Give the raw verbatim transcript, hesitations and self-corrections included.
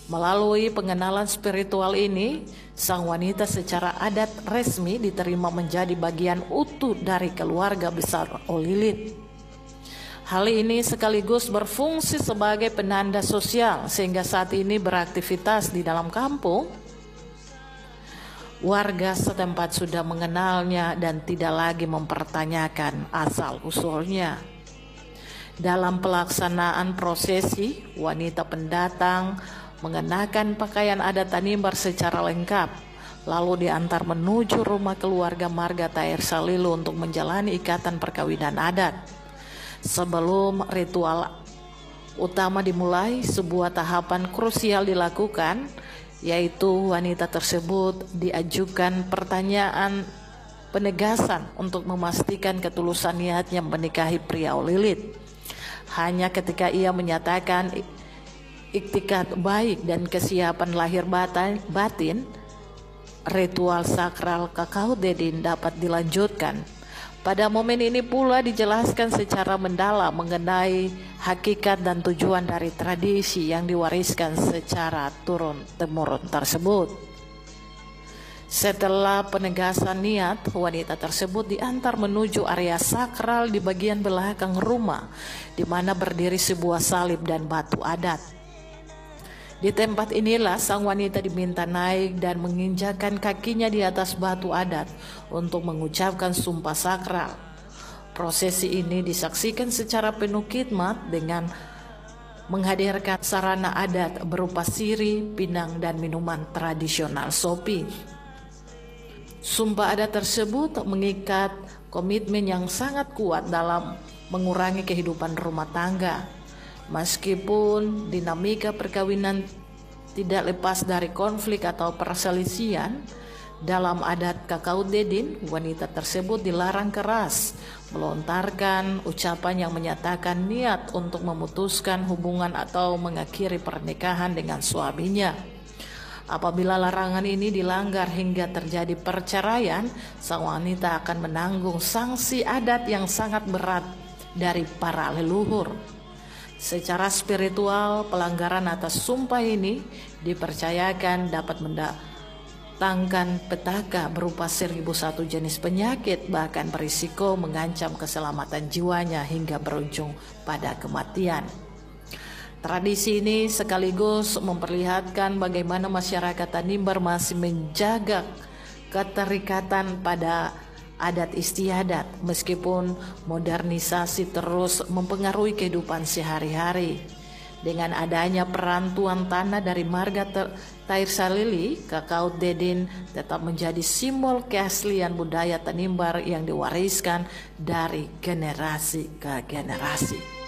Melalui pengenalan spiritual ini, sang wanita secara adat resmi diterima menjadi bagian utuh dari keluarga besar Olilit. Hal ini sekaligus berfungsi sebagai penanda sosial sehingga saat ini beraktivitas di dalam kampung, warga setempat sudah mengenalnya dan tidak lagi mempertanyakan asal-usulnya. Dalam pelaksanaan prosesi, wanita pendatang mengenakan pakaian adat Tanimbar secara lengkap, lalu diantar menuju rumah keluarga marga Tair Salilu untuk menjalani ikatan perkawinan adat. Sebelum ritual utama dimulai, sebuah tahapan krusial dilakukan, yaitu wanita tersebut diajukan pertanyaan penegasan untuk memastikan ketulusan niatnya menikahi pria Olilit. Hanya ketika ia menyatakan iktikad baik dan kesiapan lahir batin, ritual sakral Kakau Dedin dapat dilanjutkan. Pada momen ini pula dijelaskan secara mendalam mengenai hakikat dan tujuan dari tradisi yang diwariskan secara turun-temurun tersebut. Setelah penegasan niat, wanita tersebut diantar menuju area sakral di bagian belakang rumah, di mana berdiri sebuah salib dan batu adat. Di tempat inilah sang wanita diminta naik dan menginjakan kakinya di atas batu adat untuk mengucapkan sumpah sakral. Prosesi ini disaksikan secara penuh khidmat dengan menghadirkan sarana adat berupa siri, pinang, dan minuman tradisional sopi. Sumpah adat tersebut mengikat komitmen yang sangat kuat dalam mengurangi kehidupan rumah tangga. Meskipun dinamika perkawinan tidak lepas dari konflik atau perselisihan, dalam adat Kakau Dedin, wanita tersebut dilarang keras melontarkan ucapan yang menyatakan niat untuk memutuskan hubungan atau mengakhiri pernikahan dengan suaminya. Apabila larangan ini dilanggar hingga terjadi perceraian, sang wanita akan menanggung sanksi adat yang sangat berat dari para leluhur. Secara spiritual, pelanggaran atas sumpah ini dipercayakan dapat mendatangkan petaka berupa seribu satu jenis penyakit, bahkan berisiko mengancam keselamatan jiwanya hingga berujung pada kematian. Tradisi ini sekaligus memperlihatkan bagaimana masyarakat Tanimbar masih menjaga keterikatan pada adat istiadat meskipun modernisasi terus mempengaruhi kehidupan sehari-hari. Dengan adanya perantuan tanah dari marga Tair Salili, Kakau Dedin tetap menjadi simbol keaslian budaya Tanimbar yang diwariskan dari generasi ke generasi.